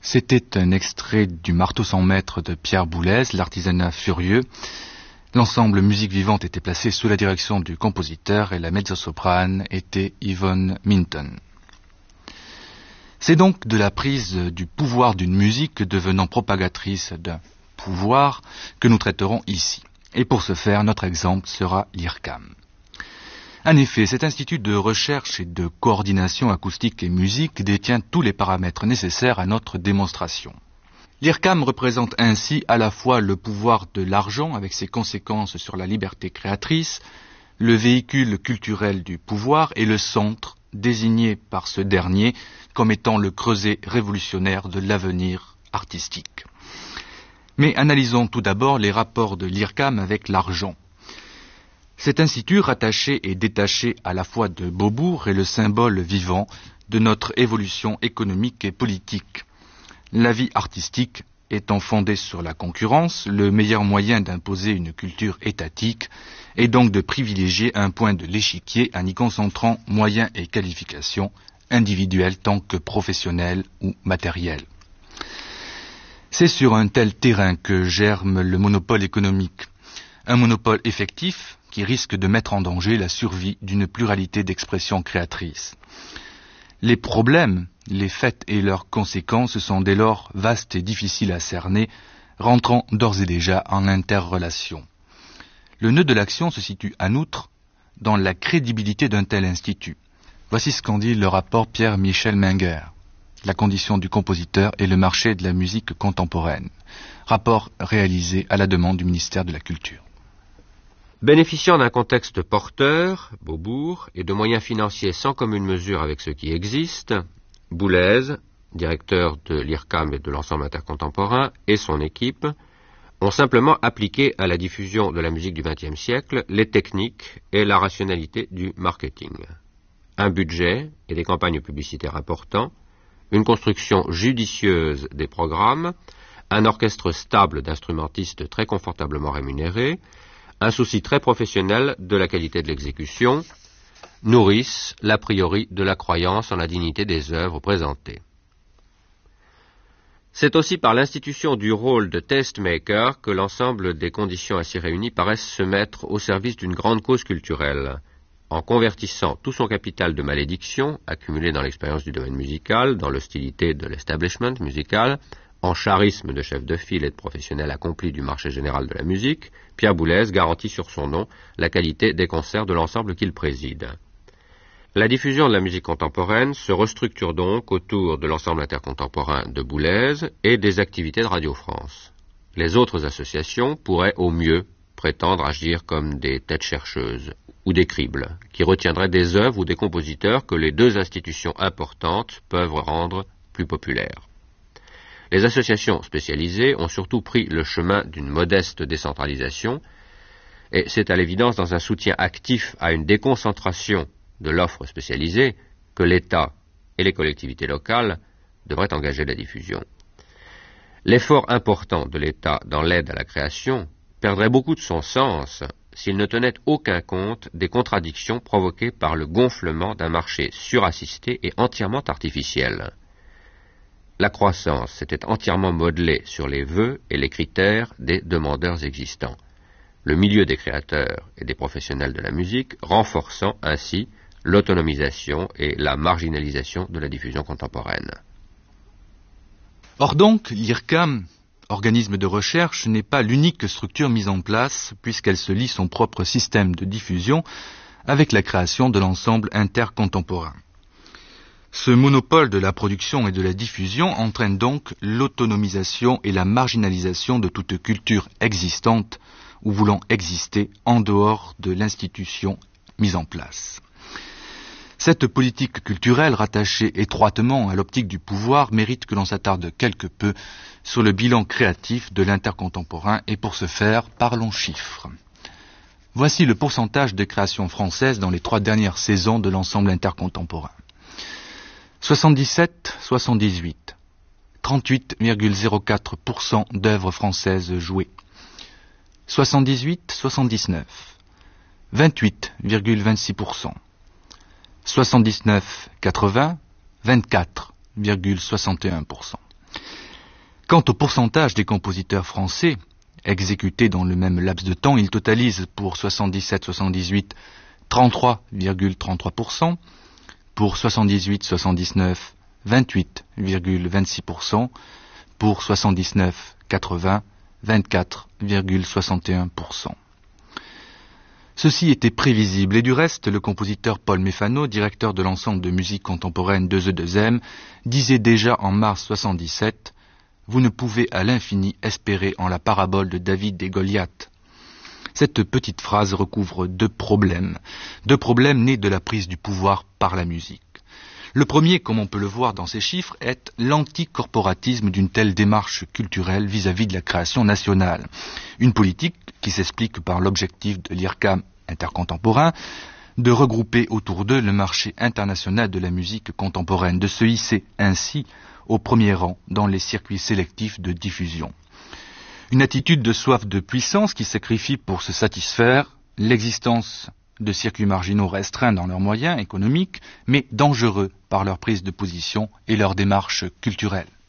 C'était un extrait du Marteau sans maître de Pierre Boulez, L'artisanat furieux. L'ensemble musique vivante était placé sous la direction du compositeur et la mezzo-soprane était Yvonne Minton. C'est donc de la prise du pouvoir d'une musique devenant propagatrice d'un pouvoir que nous traiterons ici. Et pour ce faire, notre exemple sera l'IRCAM. En effet, cet institut de recherche et de coordination acoustique et musique détient tous les paramètres nécessaires à notre démonstration. L'IRCAM représente ainsi à la fois le pouvoir de l'argent avec ses conséquences sur la liberté créatrice, le véhicule culturel du pouvoir et le centre désigné par ce dernier comme étant le creuset révolutionnaire de l'avenir artistique. Mais analysons tout d'abord les rapports de l'IRCAM avec l'argent. Cet institut rattaché et détaché à la fois de Beaubourg est le symbole vivant de notre évolution économique et politique. La vie artistique étant fondée sur la concurrence, le meilleur moyen d'imposer une culture étatique est donc de privilégier un point de l'échiquier en y concentrant moyens et qualifications individuels tant que professionnels ou matériels. C'est sur un tel terrain que germe le monopole économique, un monopole effectif qui risque de mettre en danger la survie d'une pluralité d'expressions créatrices. Les problèmes, les faits et leurs conséquences sont dès lors vastes et difficiles à cerner, rentrant d'ores et déjà en interrelation. Le nœud de l'action se situe en outre dans la crédibilité d'un tel institut. Voici ce qu'en dit le rapport Pierre-Michel Menger, La condition du compositeur et le marché de la musique contemporaine, rapport réalisé à la demande du ministère de la Culture. Bénéficiant d'un contexte porteur, Beaubourg, et de moyens financiers sans commune mesure avec ceux qui existent, Boulez, directeur de l'IRCAM et de l'ensemble intercontemporain, et son équipe, ont simplement appliqué à la diffusion de la musique du XXe siècle les techniques et la rationalité du marketing. Un budget et des campagnes publicitaires importants, une construction judicieuse des programmes, un orchestre stable d'instrumentistes très confortablement rémunérés, un souci très professionnel de la qualité de l'exécution, nourrissent l'a priori de la croyance en la dignité des œuvres présentées. C'est aussi par l'institution du rôle de tastemaker que l'ensemble des conditions ainsi réunies paraissent se mettre au service d'une grande cause culturelle, en convertissant tout son capital de malédiction, accumulé dans l'expérience du domaine musical, dans l'hostilité de l'establishment musical, en charisme de chef de file et de professionnel accompli du marché général de la musique, Pierre Boulez garantit sur son nom la qualité des concerts de l'ensemble qu'il préside. La diffusion de la musique contemporaine se restructure donc autour de l'ensemble intercontemporain de Boulez et des activités de Radio France. Les autres associations pourraient au mieux prétendre agir comme des têtes chercheuses ou des cribles, qui retiendraient des œuvres ou des compositeurs que les deux institutions importantes peuvent rendre plus populaires. Les associations spécialisées ont surtout pris le chemin d'une modeste décentralisation, et c'est à l'évidence dans un soutien actif à une déconcentration de l'offre spécialisée que l'État et les collectivités locales devraient engager la diffusion. L'effort important de l'État dans l'aide à la création perdrait beaucoup de son sens s'il ne tenait aucun compte des contradictions provoquées par le gonflement d'un marché surassisté et entièrement artificiel. La croissance s'était entièrement modelée sur les vœux et les critères des demandeurs existants, le milieu des créateurs et des professionnels de la musique renforçant ainsi l'autonomisation et la marginalisation de la diffusion contemporaine. Or donc, l'IRCAM, organisme de recherche, n'est pas l'unique structure mise en place, puisqu'elle se lie son propre système de diffusion avec la création de l'ensemble intercontemporain. Ce monopole de la production et de la diffusion entraîne donc l'autonomisation et la marginalisation de toute culture existante ou voulant exister en dehors de l'institution mise en place. Cette politique culturelle rattachée étroitement à l'optique du pouvoir mérite que l'on s'attarde quelque peu sur le bilan créatif de l'intercontemporain et pour ce faire, parlons chiffres. Voici le pourcentage de création française dans les 3 dernières saisons de l'ensemble intercontemporain. 77-78, 38,04% d'œuvres françaises jouées. 78-79, 28,26%. 79-80, 24,61%. Quant au pourcentage des compositeurs français exécutés dans le même laps de temps, il totalise pour 77-78 33,33%, pour 78-79 28,26%, pour 79-80 24,61%. Ceci était prévisible et du reste, le compositeur Paul Méphano, directeur de l'ensemble de musique contemporaine de E2M, disait déjà en mars 77 « Vous ne pouvez à l'infini espérer en la parabole de David et Goliath ». Cette petite phrase recouvre deux problèmes nés de la prise du pouvoir par la musique. Le premier, comme on peut le voir dans ces chiffres, est l'anticorporatisme d'une telle démarche culturelle vis-à-vis de la création nationale. Une politique qui s'explique par l'objectif de l'IRCAM intercontemporain de regrouper autour d'eux le marché international de la musique contemporaine, de se hisser ainsi au premier rang dans les circuits sélectifs de diffusion. Une attitude de soif de puissance qui sacrifie pour se satisfaire l'existence de circuits marginaux restreints dans leurs moyens économiques, mais dangereux par leur prise de position et leur démarche culturelle.